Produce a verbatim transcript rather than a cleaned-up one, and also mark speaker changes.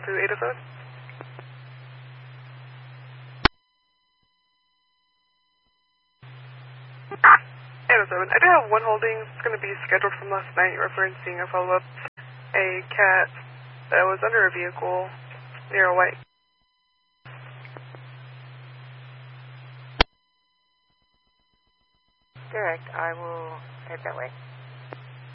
Speaker 1: to eight oh seven. eight oh seven. I do have one holding. It's going to be scheduled from last night, referencing a follow-up. A cat that was under a vehicle near a white.
Speaker 2: Direct, I will head that way.